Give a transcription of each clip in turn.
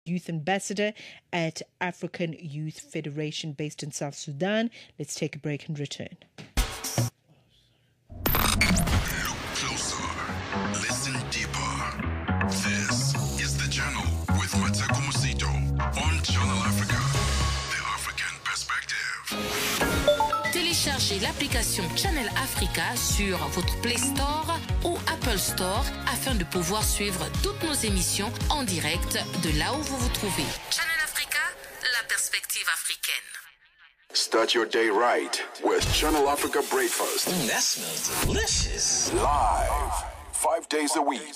Youth Ambassador at African Youth Federation based in South Sudan. Let's take a break and return. Look closer. Listen deeper. This is The Journal with Mateko Musito on Channel Africa, the African perspective. Téléchargez l'application Channel Africa sur votre Play Store ou Apple Store afin de pouvoir suivre toutes nos émissions en direct de là où vous vous trouvez. Channel Africa, la perspective africaine. Start your day right with Channel Africa Breakfast. That smells delicious. Live, 5 days a week.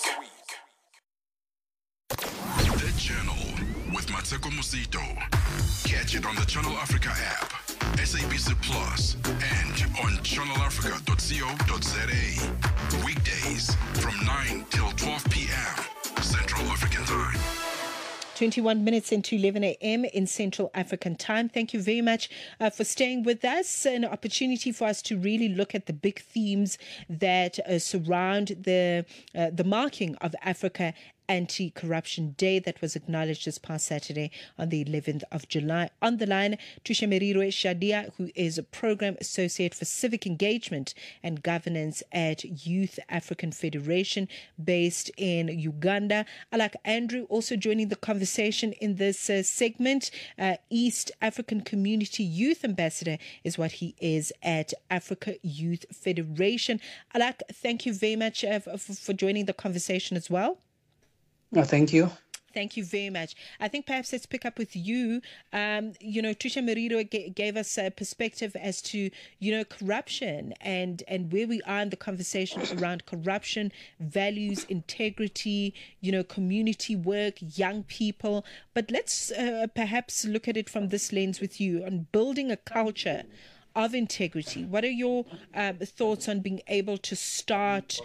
The Journal with Mateko Musito. Catch it on the Channel Africa app, SABC Plus, and on channelafrica.co.za. Weekdays from 9 till 12 p.m. Central African Time. 21 minutes into 11 a.m. in Central African Time. Thank you very much for staying with us. An opportunity for us to really look at the big themes that surround the marking of Africa Anti-Corruption Day that was acknowledged this past Saturday on the 11th of July. On the line, Tushemerirwe Shadia, who is a Program Associate for Civic Engagement and Governance at Youth African Federation based in Uganda. Alak Andrew also joining the conversation in this segment. East African Community Youth Ambassador is what he is at Africa Youth Federation. Alak, thank you very much for joining the conversation as well. Thank you. Thank you very much. I think perhaps let's pick up with you. Tushemerirwe gave us a perspective as to, corruption and where we are in the conversation around corruption, values, integrity, community work, young people. But let's perhaps look at it from this lens with you on building a culture of integrity. What are your thoughts on being able to start,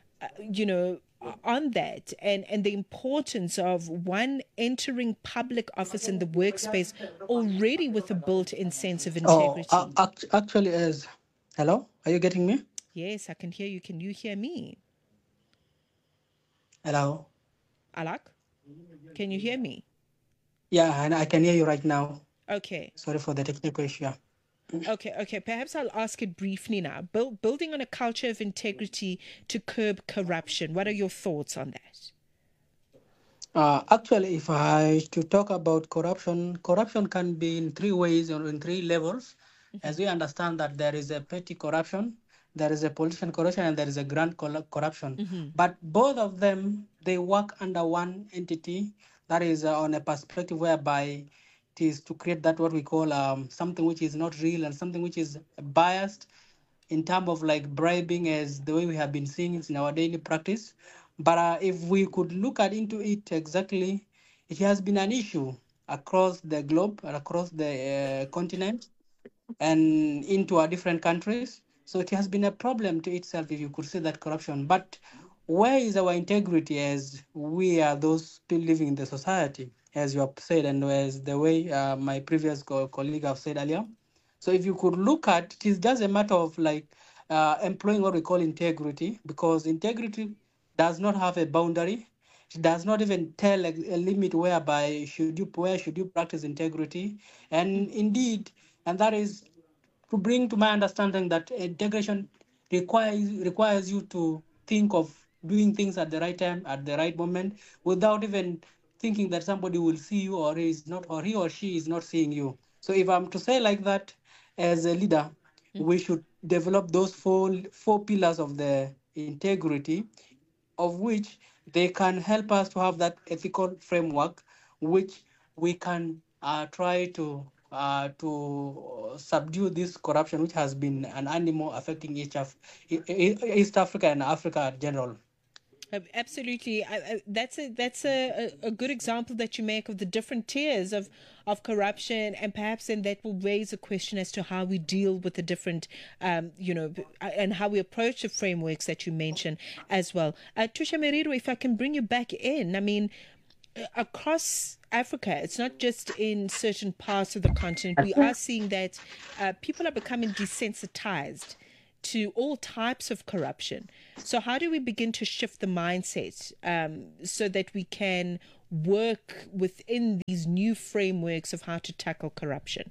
on that and the importance of one entering public office in the workspace already with a built-in sense of integrity? Actually, hello, are you getting me? Yes, I can hear you. Can you hear me? Hello? Alak, can you hear me? Yeah, and I can hear you right now. Okay. Sorry for the technical issue. Okay. Perhaps I'll ask it briefly now. Building on a culture of integrity to curb corruption. What are your thoughts on that? Actually, if I to talk about corruption can be in three ways or in three levels. Mm-hmm. As we understand that there is a petty corruption, there is a political corruption, and there is a grand corruption. Mm-hmm. But both of them, they work under one entity. That is on a perspective whereby it is to create that what we call something which is not real and something which is biased in terms of like bribing, as the way we have been seeing it in our daily practice. But if we could look into it exactly, it has been an issue across the globe, across the continent, and into our different countries. So it has been a problem to itself, if you could say that corruption. But where is our integrity as we are those still living in the society, as you have said, and as the way my previous colleague have said earlier? So if you could look at it, is just a matter of like employing what we call integrity, because integrity does not have a boundary. It does not even tell a limit whereby where should you practice integrity. And indeed, and that is to bring to my understanding that integration requires you to think of doing things at the right time, at the right moment, without even thinking that somebody will see you or he or she is not seeing you. So if I'm to say like that, as a leader, we should develop those four pillars of the integrity, of which they can help us to have that ethical framework, which we can try to subdue this corruption, which has been an animal affecting East Africa and Africa in general. Absolutely. That's a good example that you make of the different tiers of corruption, and perhaps then that will raise a question as to how we deal with the different, and how we approach the frameworks that you mentioned as well. Tushemerirwe, if I can bring you back in, I mean, across Africa, it's not just in certain parts of the continent. We are seeing that people are becoming desensitized to all types of corruption. So how do we begin to shift the mindset so that we can work within these new frameworks of how to tackle corruption?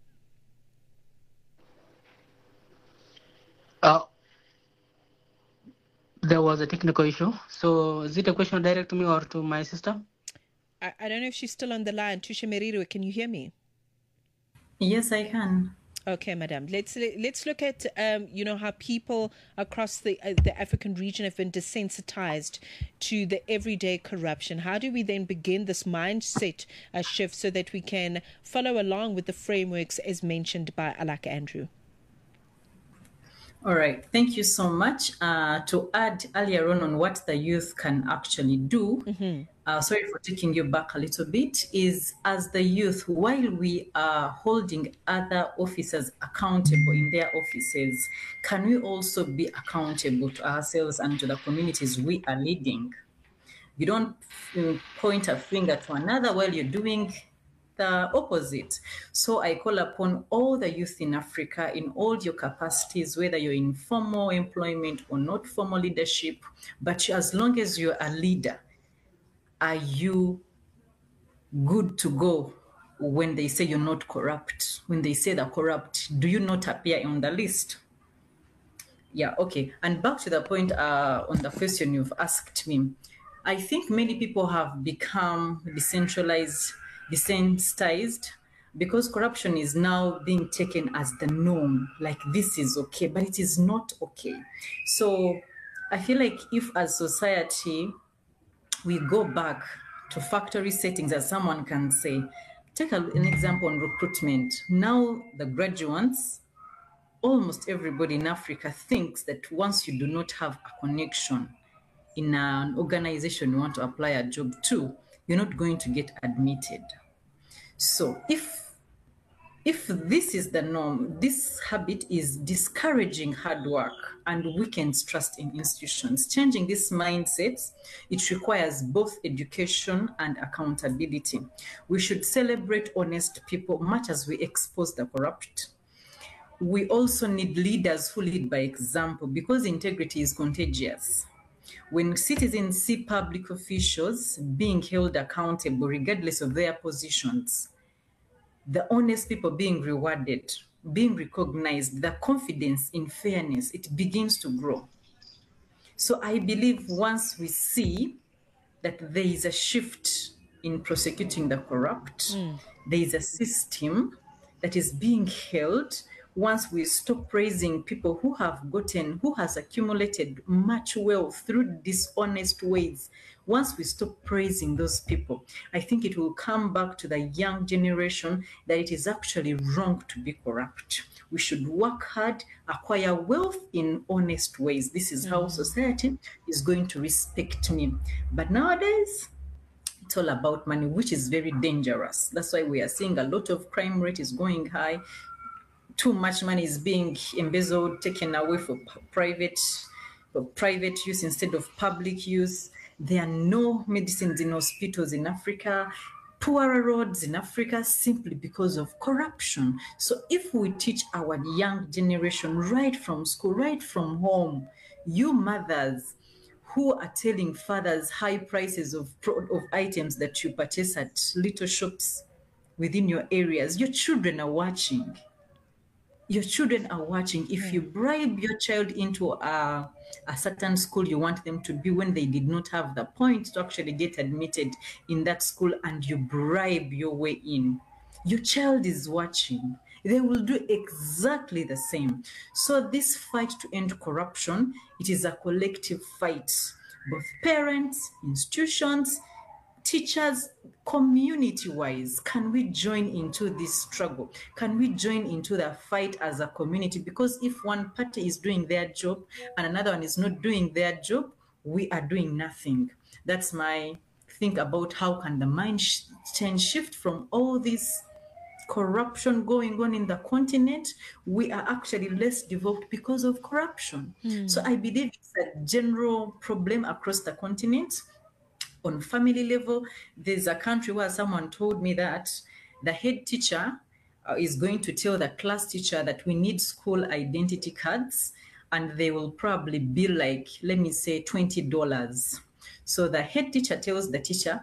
There was a technical issue. So is it a question direct to me or to my sister? I don't know if she's still on the line. Tushe Meriru, can you hear me? Yes, I can. Okay, madam. Let's look at how people across the African region have been desensitized to the everyday corruption. How do we then begin this mindset shift so that we can follow along with the frameworks as mentioned by Alaka Andrew? All right, thank you so much. To add earlier on what the youth can actually do, sorry for taking you back a little bit, is as the youth, while we are holding other officers accountable in their offices, can we also be accountable to ourselves and to the communities we are leading? You don't point a finger to another while you're doing the opposite. So I call upon all the youth in Africa in all your capacities, whether you're in formal employment or not formal leadership, but as long as you're a leader, are you good to go when they say you're not corrupt? When they say they're corrupt, do you not appear on the list? Yeah, okay. And back to the point on the question you've asked me, I think many people have become desensitized because corruption is now being taken as the norm, like this is okay, but it is not okay. So I feel like if as society we go back to factory settings, as someone can say, take an example on recruitment. Now the graduates, almost everybody in Africa thinks that once you do not have a connection in an organization you want to apply a job to, you're not going to get admitted. So if this is the norm, this habit is discouraging hard work and weakens trust in institutions. Changing these mindsets, it requires both education and accountability. We should celebrate honest people much as we expose the corrupt. We also need leaders who lead by example because integrity is contagious. When citizens see public officials being held accountable regardless of their positions, the honest people being rewarded, being recognized, the confidence in fairness, it begins to grow. So I believe once we see that there is a shift in prosecuting the corrupt, there is a system that is being held. Once we stop praising people who has accumulated much wealth through dishonest ways, once we stop praising those people, I think it will come back to the young generation that it is actually wrong to be corrupt. We should work hard, acquire wealth in honest ways. This is how society is going to respect me. But nowadays, it's all about money, which is very dangerous. That's why we are seeing a lot of crime rate is going high. Too much money is being embezzled, taken away for private use instead of public use. There are no medicines in hospitals in Africa, poorer roads in Africa simply because of corruption. So if we teach our young generation right from school, right from home, you mothers who are telling fathers high prices of items that you purchase at little shops within your areas, your children are watching. Your children are watching. If you bribe your child into a certain school you want them to be when they did not have the points to actually get admitted in that school and you bribe your way in, your child is watching. They will do exactly the same. So this fight to end corruption, it is a collective fight. Both parents, institutions, teachers, community-wise, can we join into this struggle? Can we join into the fight as a community? Because if one party is doing their job and another one is not doing their job, we are doing nothing. That's my think about how can the mind change shift from all this corruption going on in the continent. We are actually less developed because of corruption. So I believe it's a general problem across the continent. On family level, there's a country where someone told me that the head teacher is going to tell the class teacher that we need school identity cards, and they will probably be like, let me say, $20. So the head teacher tells the teacher,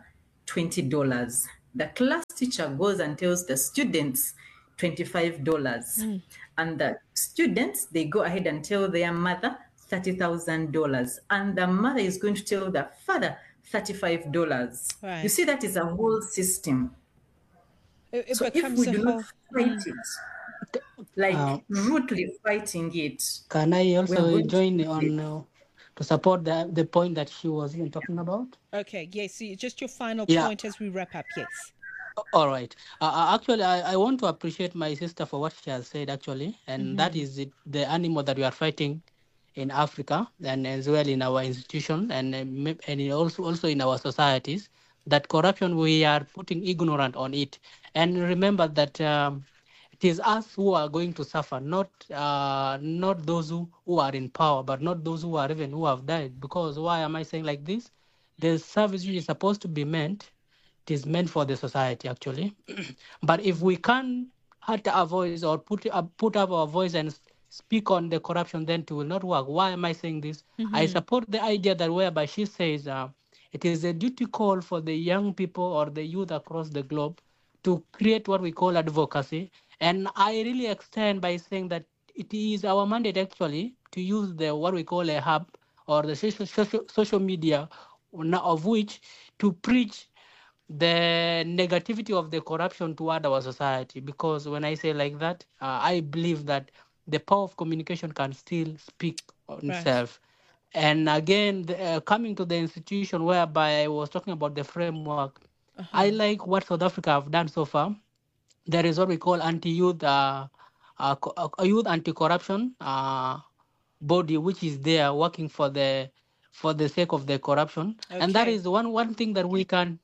$20. The class teacher goes and tells the students $25. And the students, they go ahead and tell their mother $30,000. And the mother is going to tell the father $35. Right. You see, that is a whole system. It So if becomes we a do whole. not fight it, like rudely fighting it, Can I we are also going to join lose it. on to support the point that she was even talking about? Okay, yes. Just your final Yeah. point as we wrap up. Yes. All right. Actually, I want to appreciate my sister for what she has said, actually. And that is the animal that we are fighting in Africa and as well in our institution and also in our societies. That corruption, we are putting ignorant on it. And remember that it is us who are going to suffer, not those who are in power, but not those who have died. Because why am I saying like this? The service which is supposed to be meant, it is meant for the society actually. But if we can't utter our voice or put up our voice and speak on the corruption, then it will not work. Why am I saying this? I support the idea that whereby she says it is a duty call for the young people or the youth across the globe to create what we call advocacy. And I really extend by saying that it is our mandate actually to use what we call a hub or the social media, of which to preach the negativity of the corruption toward our society. Because when I say like that, I believe that the power of communication can still speak on itself. And again, coming to the institution whereby I was talking about the framework, I like what South Africa have done so far. There is what we call anti-youth, youth anti-corruption body, which is there working for the sake of the corruption. And that is one thing that we can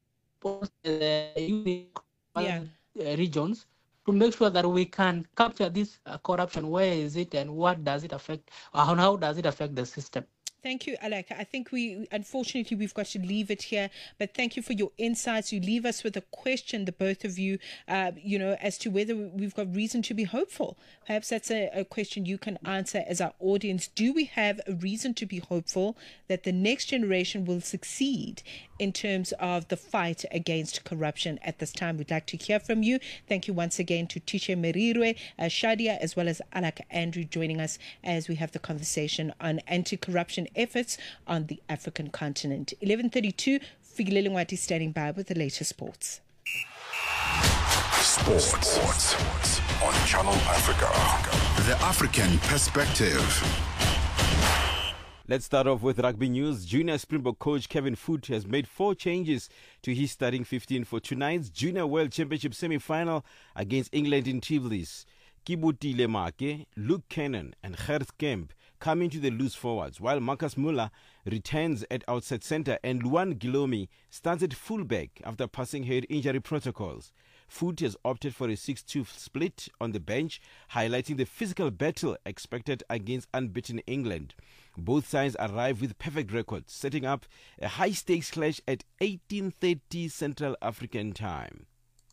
regions to make sure that we can capture this corruption. Where is it and what does it affect? How does it affect the system? Thank you, Alec. I think unfortunately, we've got to leave it here. But thank you for your insights. You leave us with a question, the both of you, as to whether we've got reason to be hopeful. Perhaps that's a question you can answer as our audience. Do we have a reason to be hopeful that the next generation will succeed in terms of the fight against corruption at this time? We'd like to hear from you. Thank you once again to Tiche Merirwe, Shadia, as well as Alec Andrew joining us as we have the conversation on anti-corruption efforts on the African continent. 11:32, Figilele Ngwati standing by with the latest sports. Sports on Channel Africa. The African perspective. Let's start off with rugby news. Junior Springbok coach Kevin Foote has made 4 changes to his starting 15 for tonight's Junior World Championship semi-final against England in Tivoli. Kibuti Lemake, Luke Cannon and Gert Kemp come into the loose forwards, while Marcus Muller returns at outside centre and Luan Gilomi starts at fullback after passing head injury protocols. Foote has opted for a 6-2 split on the bench, highlighting the physical battle expected against unbeaten England. Both sides arrive with perfect records, setting up a high-stakes clash at 18:30 Central African time.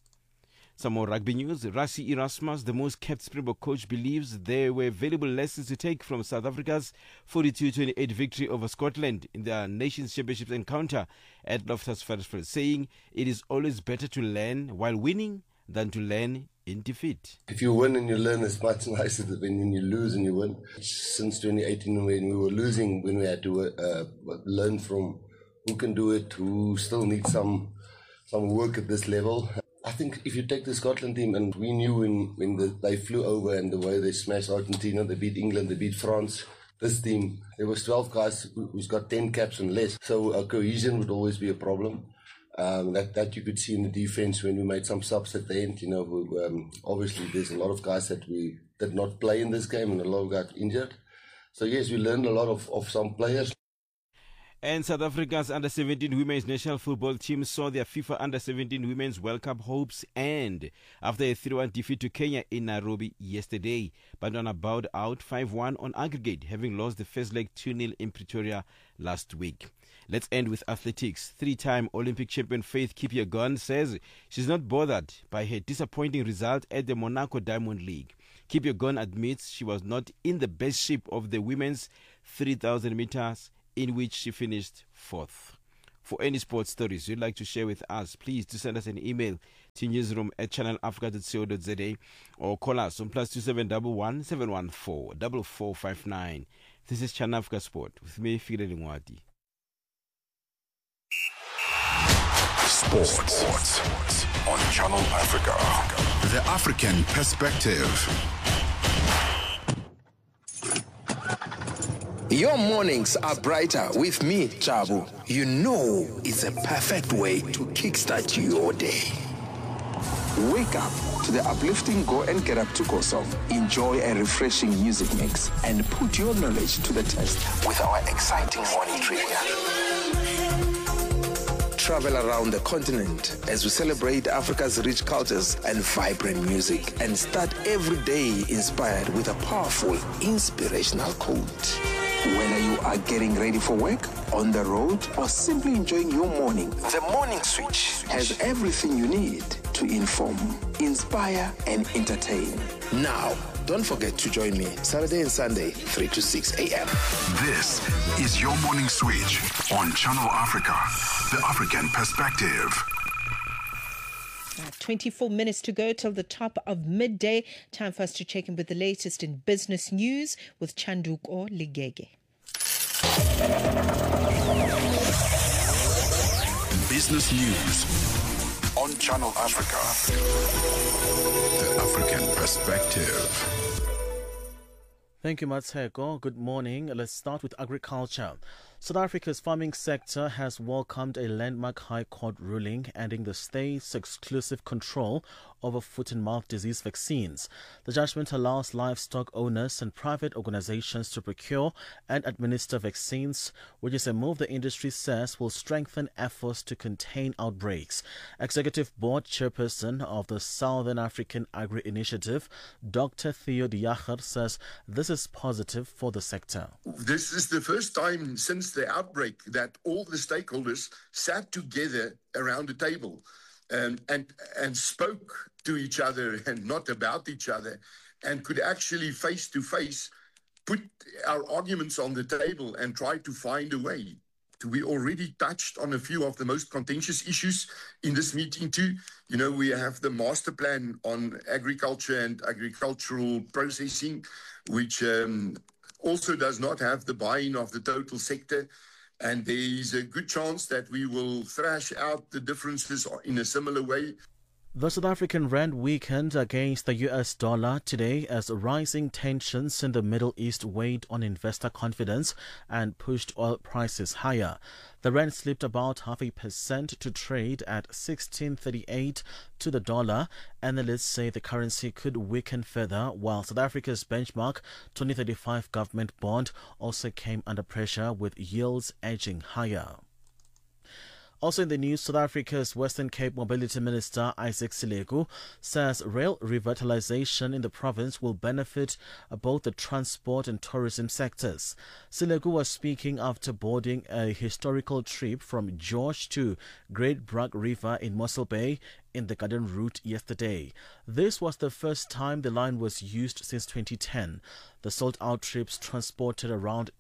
Some more rugby news. Rassie Erasmus, the most kept Springbok coach, believes there were valuable lessons to take from South Africa's 42-28 victory over Scotland in their Nations Championships encounter at Loftus Versfeld, saying it is always better to learn while winning than to learn in defeat. If you win and you learn, it's much nicer than when you lose and you win. Since 2018, when we were losing, when we had to learn from who can do it, who still needs some work at this level. I think if you take the Scotland team, and we knew when they flew over and the way they smashed Argentina, they beat England, they beat France. This team, there was 12 guys who's got 10 caps and less. So cohesion would always be a problem. That you could see in the defense when we made some subs at the end. Obviously there's a lot of guys that we did not play in this game and a lot got injured. So yes, we learned a lot of some players. And South Africa's Under-17 Women's National Football Team saw their FIFA Under-17 Women's World Cup hopes end after a 3-1 defeat to Kenya in Nairobi yesterday. Bantwana bowed out 5-1 on aggregate, having lost the first leg 2-0 in Pretoria last week. Let's end with athletics. 3-time Olympic champion Faith Kipyegon says she's not bothered by her disappointing result at the Monaco Diamond League. Kipyegon admits she was not in the best shape of the women's 3,000 meters, in which she finished 4th. for any sports stories you'd like to share with us, please do send us an email to newsroom@channelafrica.co.za or call us on +2711 714 4459. This is Channel Africa Sport with me, File Lingwati. Sports on Channel Africa. The African Perspective. Your mornings are brighter with me, Chabu. You know it's a perfect way to kickstart your day. Wake up to the uplifting Go and Get Up to Go song. Enjoy a refreshing music mix and put your knowledge to the test with our exciting morning trivia. Travel around the continent as we celebrate Africa's rich cultures and vibrant music, and start every day inspired with a powerful, inspirational quote. Whether you are getting ready for work, on the road, or simply enjoying your morning, the Morning Switch has everything you need to inform, inspire, and entertain. Now, don't forget to join me Saturday and Sunday, 3 to 6 a.m. This is your Morning Switch on Channel Africa, the African Perspective. 24 minutes to go till the top of midday. Time for us to check in with the latest in business news with Chanduko Ligege. Business news on Channel Africa, the African Perspective. Thank you, Mateko. Good morning. Let's start with agriculture. South Africa's farming sector has welcomed a landmark High Court ruling ending the state's exclusive control over foot and mouth disease vaccines. The judgment allows livestock owners and private organizations to procure and administer vaccines, which is a move the industry says will strengthen efforts to contain outbreaks. Executive Board Chairperson of the Southern African Agri Initiative, Dr. Theo de Jager, says this is positive for the sector. This is the first time since the outbreak that all the stakeholders sat together around the table and spoke to each other and not about each other, and could actually face to face put our arguments on the table and try to find a way. We already touched on a few of the most contentious issues in this meeting too. You know, we have the master plan on agriculture and agricultural processing, which also does not have the buy-in of the total sector. And there is a good chance that we will thrash out the differences in a similar way. The South African rand weakened against the US dollar today as rising tensions in the Middle East weighed on investor confidence and pushed oil prices higher. The rand slipped about 0.5% to trade at 16.38 to the dollar. Analysts say the currency could weaken further, while South Africa's benchmark 2035 government bond also came under pressure with yields edging higher. Also in the news, South Africa's Western Cape Mobility Minister Isaac Seleku says rail revitalization in the province will benefit both the transport and tourism sectors. Seleku was speaking after boarding a historical trip from George to Great Bragg River in Mossel Bay in the Garden Route yesterday. This was the first time the line was used since 2010. The sold-out trips transported around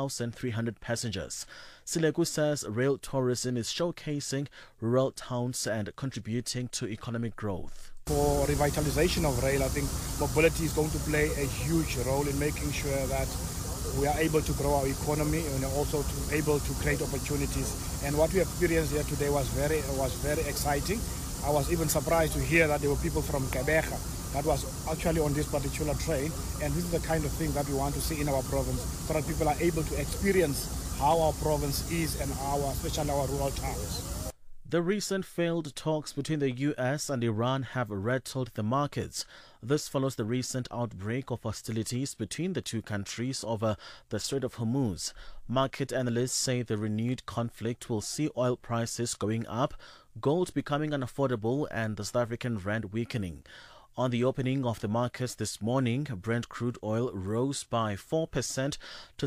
2,300 passengers. Seleku says rail tourism is showcasing rural towns and contributing to economic growth. For revitalization of rail, I think mobility is going to play a huge role in making sure that we are able to grow our economy and also to able to create opportunities. And what we experienced here today was very exciting. I was even surprised to hear that there were people from Gqeberha that was actually on this particular train, and this is the kind of thing that we want to see in our province, so that people are able to experience how our province is and especially our rural towns. The recent failed talks between the US and Iran have rattled the markets. This follows the recent outbreak of hostilities between the two countries over the Strait of Hormuz. Market analysts say the renewed conflict will see oil prices going up, gold becoming unaffordable, and the South African rand weakening. On the opening of the markets this morning, Brent crude oil rose by 4% to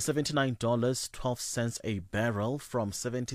$79.12 a barrel from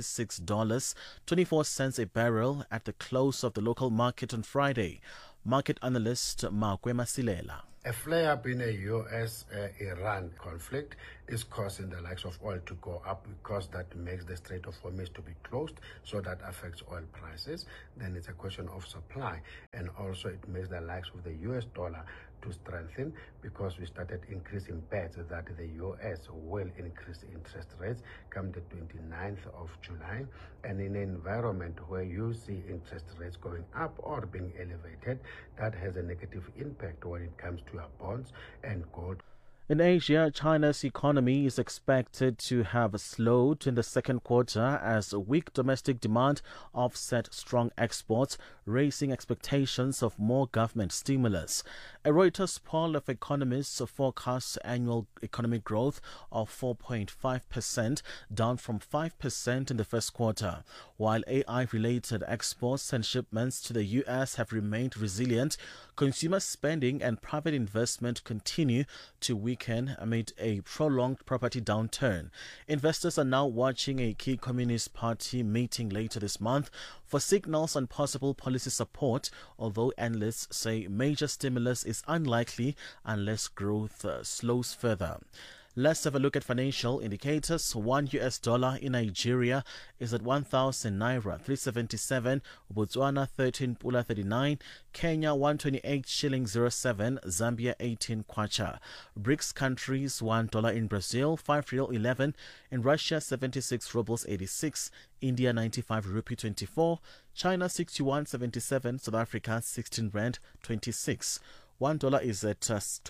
$76.24 a barrel at the close of the local market on Friday. Market analyst Makwe Masilela. A flare-up in a US-Iran conflict is causing the likes of oil to go up, because that makes the Strait of Hormuz to be closed, so that affects oil prices. Then it's a question of supply, and also it makes the likes of the US dollar to strengthen, because we started increasing bets that the US will increase interest rates come the 29th of July. And in an environment where you see interest rates going up or being elevated, that has a negative impact when it comes to our bonds and gold. In Asia, China's economy is expected to have slowed in the second quarter as weak domestic demand offset strong exports, raising expectations of more government stimulus. A Reuters poll of economists forecasts annual economic growth of 4.5%, down from 5% in the first quarter. While AI-related exports and shipments to the U.S. have remained resilient, consumer spending and private investment continue to weaken amid a prolonged property downturn. Investors are now watching a key Communist Party meeting later this month for signals on possible policy support, although analysts say major stimulus is unlikely unless growth slows further. Let's have a look at financial indicators. $1 in Nigeria is at 1,000 naira 377, Botswana 13.39, Kenya 128 shillings 07, Zambia 18 kwacha. BRICS countries $1 in Brazil, 5 real 11, in Russia 76 rubles 86, India 95 rupee 24, China 61.77, South Africa 16 rand 26. $1 is at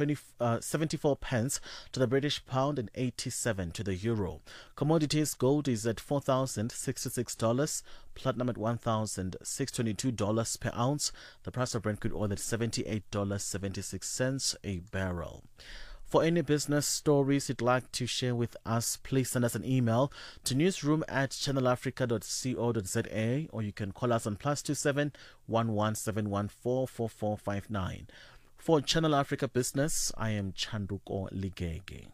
74 pence to the British pound and 87 to the euro. Commodities, gold is at $4,066, platinum at $1,622 per ounce. The price of Brent crude oil at $78.76 a barrel. For any business stories you'd like to share with us, please send us an email to newsroom@channelafrica.co.za, or you can call us on +27 11714 4459. For Channel Africa Business, I am Chanduko Ligege.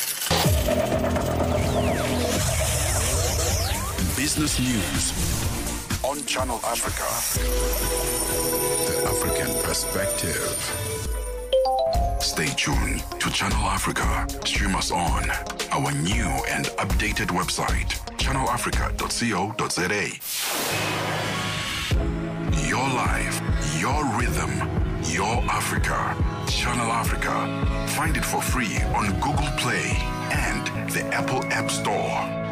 Business news on Channel Africa. The African perspective. Stay tuned to Channel Africa. Stream us on our new and updated website, channelafrica.co.za. Your life, your rhythm, your Africa. Channel Africa. Find it for free on Google Play and the Apple App Store.